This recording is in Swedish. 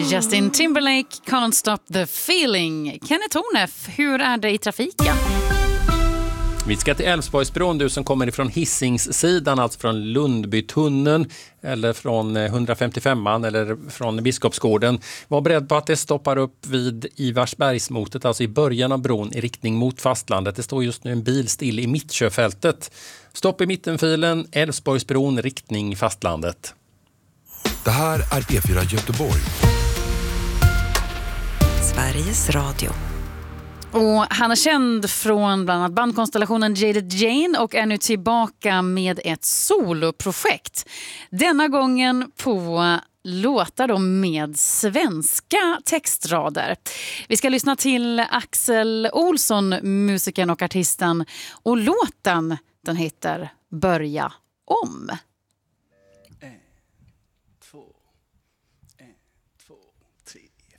Justin Timberlake, Can't Stop the Feeling. Kenneth Hornef, hur är det i trafiken? Vi ska till Älvsborgsbron, du som kommer ifrån Hisingssidan, alltså från Lundbytunneln eller från 155an eller från Biskopsgården. Var beredd på att det stoppar upp vid Ivarsbergsmotet, alltså i början av bron i riktning mot fastlandet. Det står just nu en bil still i mittkörfältet. Stopp i mittenfilen, Älvsborgsbron, riktning fastlandet. Det här är P4 Göteborg. Sveriges Radio. Och han är känd från bland annat bandkonstellationen Jaded Jane och är nu tillbaka med ett soloprojekt. Denna gången på låtar då med svenska textrader. Vi ska lyssna till Axel Olsson, musikern och artisten. Och låten, den heter Börja om. 1, 2, 3, 4.